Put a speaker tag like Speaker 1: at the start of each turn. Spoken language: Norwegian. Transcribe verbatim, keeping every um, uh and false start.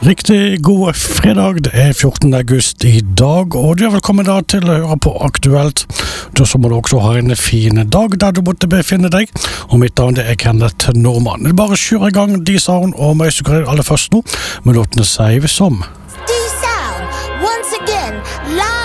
Speaker 1: Riktig god fredag, det er fjortende august i dag, og du er velkommen da til å høre på Aktuelt. Da så må du også ha en fin dag der du måtte befinne deg, og mitt navn det er Kenneth Normann. Det er bare å kjøre i gang D-Sound og Møysekred aller først nå, med låtene seg som
Speaker 2: D-Sound, once again, live